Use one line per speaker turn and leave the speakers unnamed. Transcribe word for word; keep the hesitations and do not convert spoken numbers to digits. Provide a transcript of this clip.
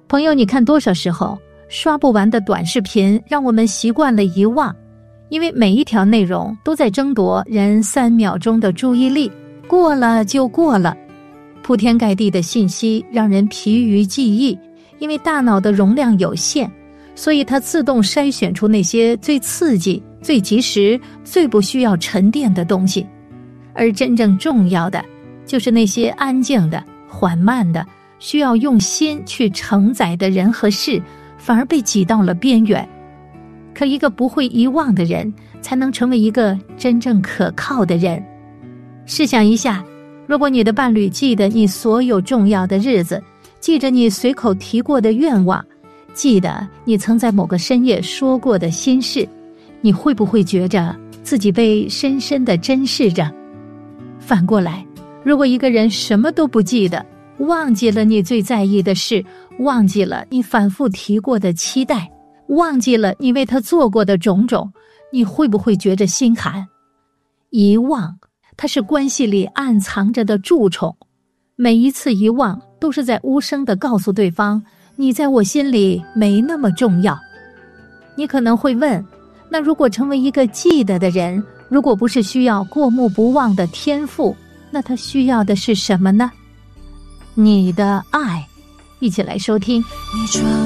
朋友，你看多少时候刷不完的短视频让我们习惯了遗忘，因为每一条内容都在争夺人三秒钟的注意力，过了就过了。铺天盖地的信息让人疲于记忆，因为大脑的容量有限，所以它自动筛选出那些最刺激、最及时、最不需要沉淀的东西。而真正重要的就是那些安静的、缓慢的，需要用心去承载的人和事，反而被挤到了边缘。可一个不会遗忘的人，才能成为一个真正可靠的人。试想一下，如果你的伴侣记得你所有重要的日子，记着你随口提过的愿望，记得你曾在某个深夜说过的心事，你会不会觉着自己被深深地珍视着？反过来，如果一个人什么都不记得，忘记了你最在意的事，忘记了你反复提过的期待，忘记了你为他做过的种种，你会不会觉着心寒？遗忘，它是关系里暗藏着的蛀虫，每一次遗忘都是在无声地告诉对方，你在我心里没那么重要。你可能会问，那如果成为一个记得的人，如果不是需要过目不忘的天赋，那他需要的是什么呢？你的爱。一起来收听。
你窗